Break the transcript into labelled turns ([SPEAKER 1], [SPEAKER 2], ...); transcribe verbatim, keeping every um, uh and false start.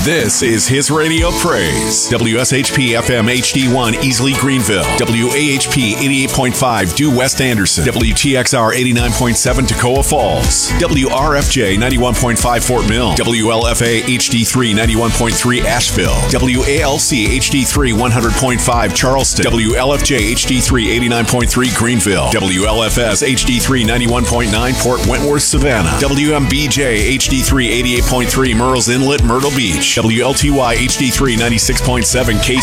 [SPEAKER 1] This is his radio praise. W S H P F M H D one Easley Greenville. W A H P eighty-eight point five Due West Anderson. W T X R eighty-nine point seven Toccoa Falls. W R F J ninety-one point five Fort Mill. W L F A H D three ninety-one point three Asheville. W A L C H D three one hundred point five Charleston. W L F J H D three eighty-nine point three Greenville. W L F S H D three ninety-one point nine Port Wentworth Savannah. W M B J H D three eighty-eight point three Murrells Inlet Myrtle Beach. W L T Y H D three ninety-six point seven K